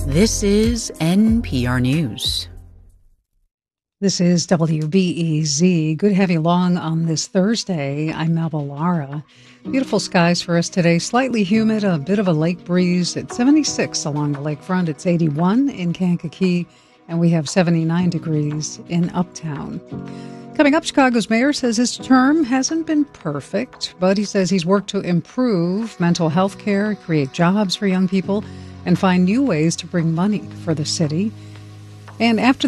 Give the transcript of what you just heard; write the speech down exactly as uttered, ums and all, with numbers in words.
This is N P R News. This is W B E Z. Good to have you along on this Thursday. I'm Mabel Lara. Beautiful skies for us today. Slightly humid, a bit of a lake breeze. It's seventy-six along the lakefront. It's eighty-one in Kankakee, and we have seventy-nine degrees in Uptown. Coming up, Chicago's mayor says his term hasn't been perfect, but he says he's worked to improve mental health care, create jobs for young people, and find new ways to bring money for the city. And after